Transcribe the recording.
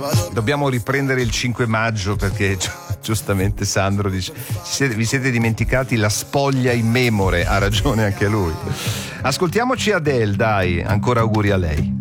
Dobbiamo riprendere il 5 maggio perché giustamente Sandro dice vi siete dimenticati la spoglia in memore, ha ragione anche lui. Ascoltiamoci Adele, dai, ancora auguri a lei.